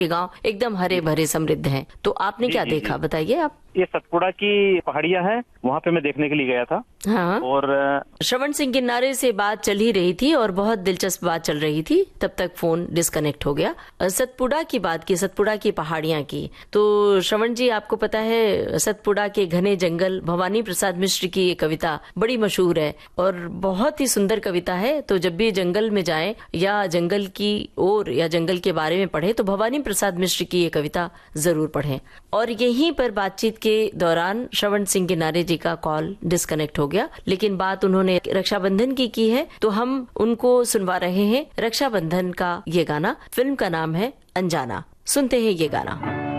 ये गांव एकदम हरे भरे समृद्ध हैं। तो आपने जी क्या जी देखा, जी। बताइए आप। ये सतपुड़ा की पहाड़ियां हैं, वहाँ पे मैं देखने के लिए गया था। हाँ, और श्रवण सिंह किन्नारे से बात चल ही रही थी और बहुत दिलचस्प बात चल रही थी, तब तक फोन डिस्कनेक्ट हो गया। सतपुड़ा की बात की, सतपुड़ा की पहाड़ियां की। तो श्रवण जी, आपको पता है सतपुड़ा के घने जंगल, भवानी प्रसाद मिश्र की ये कविता बड़ी मशहूर है और बहुत ही सुंदर कविता है। तो जब भी जंगल में जाएं या जंगल की ओर या जंगल के बारे में पढ़े तो भवानी प्रसाद मिश्र की ये कविता जरूर पढ़ें। और यहीं पर बातचीत के दौरान श्रवण सिंह किन्नारे जी का कॉल डिस्कनेक्ट हो गया, लेकिन बात उन्होंने रक्षाबंधन की है, तो हम उनको सुनवा रहे हैं रक्षाबंधन का ये गाना। फिल्म का नाम है अनजाना। सुनते हैं ये गाना।